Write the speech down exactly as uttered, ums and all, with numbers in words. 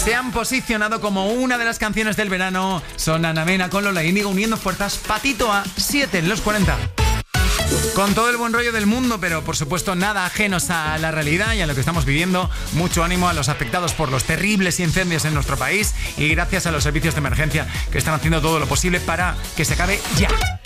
Se han posicionado como una de las canciones del verano. Son Ana Mena con Lola Índigo uniendo fuerzas. Patito a siete en los cuarenta. Con todo el buen rollo del mundo, pero por supuesto nada ajenos a la realidad y a lo que estamos viviendo. Mucho ánimo a los afectados por los terribles incendios en nuestro país y gracias a los servicios de emergencia que están haciendo todo lo posible para que se acabe ya.